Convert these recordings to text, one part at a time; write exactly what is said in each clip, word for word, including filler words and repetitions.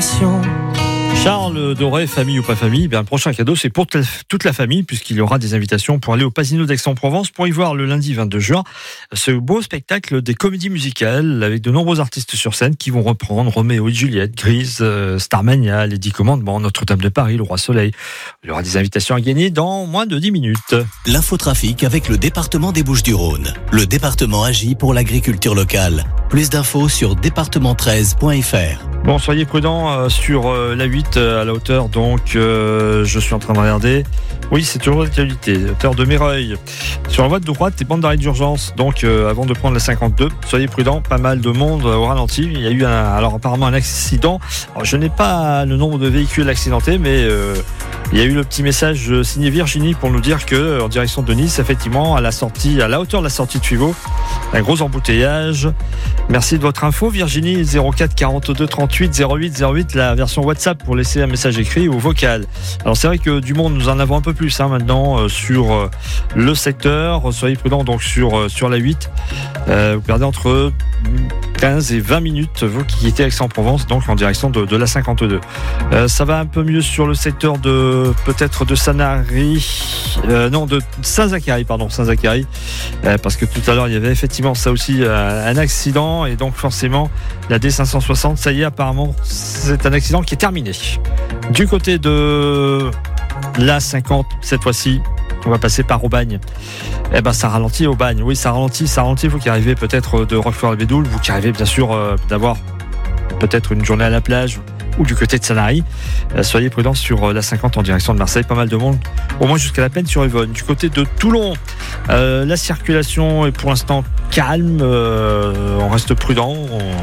Charles Doré, famille ou pas famille, bien, le prochain cadeau c'est pour toute la famille puisqu'il y aura des invitations pour aller au Pasino d'Aix-en-Provence pour y voir le lundi vingt-deux juin ce beau spectacle des comédies musicales avec de nombreux artistes sur scène qui vont reprendre Roméo et Juliette, Grise, euh, Starmania, Les Dix Commandements, Notre-Dame de Paris, Le Roi Soleil. Il y aura des invitations à gagner dans moins de dix minutes. L'infotrafic avec le département des Bouches-du-Rhône. Le département agit pour l'agriculture locale. Plus d'infos sur département treize point f r. Bon, soyez prudents euh, sur euh, la huit euh, à la hauteur, donc euh, je suis en train de regarder. Oui, c'est toujours l'actualité, hauteur de Méreuil. Sur la voie de droite, des bandes d'arrêt d'urgence, donc euh, avant de prendre la cinquante-deux, soyez prudents, pas mal de monde au ralenti. Il y a eu un, alors apparemment un accident. Alors, je n'ai pas le nombre de véhicules accidentés, mais euh, il y a eu le petit message signé Virginie pour nous dire que en direction de Nice, effectivement, à la sortie, à la hauteur de la sortie de Tuivaux, un gros embouteillage. Merci de votre info, Virginie. Zéro quatre quarante-deux trente-huit zéro huit zéro huit, la version WhatsApp pour laisser un message écrit ou vocal. Alors c'est vrai que du monde, nous en avons un peu plus hein, maintenant euh, sur euh, le secteur. Soyez prudents donc sur euh, sur la huit. Euh, vous perdez entre quinze et vingt minutes, vous qui étiez à Aix-en-Provence, donc en direction de, de la cinquante-deux. Euh, ça va un peu mieux sur le secteur de peut-être de Sanary, euh, non de Saint-Zacharie, pardon, Saint-Zacharie, euh, parce que tout à l'heure il y avait effectivement ça aussi euh, un accident et donc forcément la D cinq cent soixante, ça y est, apparemment c'est un accident qui est terminé. Du côté de la cinquante, cette fois-ci, on va passer par Aubagne. Eh ben, ça ralentit Aubagne. Oui, ça ralentit, ça ralentit. Vous qui arrivez peut-être de Roquefort-le-Bédoul, vous qui arrivez bien sûr euh, d'avoir peut-être une journée à la plage ou du côté de Sanary. Euh, soyez prudents sur euh, la cinquante en direction de Marseille. Pas mal de monde, au moins jusqu'à la Plaine sur Yvonne. Du côté de Toulon, euh, la circulation est pour l'instant calme. Euh, on reste prudent,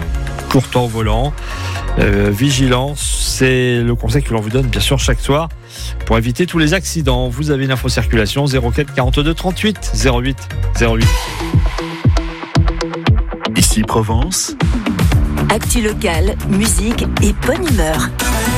on court au volant. Euh, vigilance, c'est le conseil que l'on vous donne bien sûr chaque soir pour éviter tous les accidents. Vous avez une info circulation zéro quatre quarante-deux trente-huit zéro huit zéro huit. Ici Provence. Actu locale, musique et bonne humeur.